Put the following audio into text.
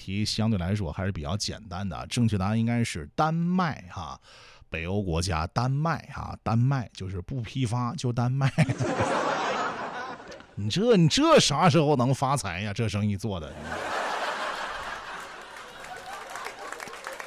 题相对来说还是比较简单的，正确答案应该是丹麦哈，北欧国家丹麦哈，丹麦就是不批发就丹麦。你这啥时候能发财呀？这生意做的。